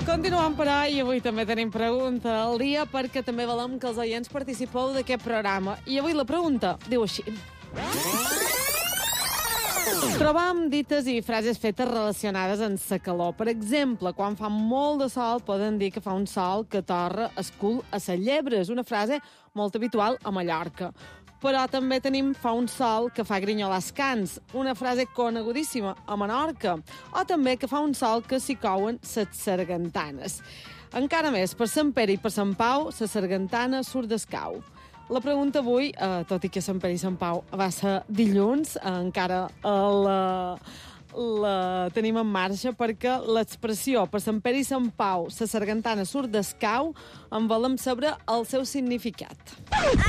Continuem, però, i avui també tenim pregunta al dia perquè també volem que els oients participeu d'aquest programa. I avui la pregunta diu així. Trobam dites i frases fetes relacionades amb la calor. Per exemple, quan fa molt de sol poden dir que fa un sol que torra el cul a les llebres, una frase molt habitual a Mallorca. Però també tenim fa un sol que fa grinyolar els cans, una frase conegudíssima a Menorca. O també que fa un sol que s'hi couen les sargantanes. Encara més, per Sant Pere i per Sant Pau, la sargantana surt d'escau. La pregunta avui, tot i que Sant Pere i Sant Pau va ser dilluns, encara la tenim en marxa perquè l'expressió per Sant Pere i Sant Pau, la sargantana surt d'escau, en volem saber el seu significat.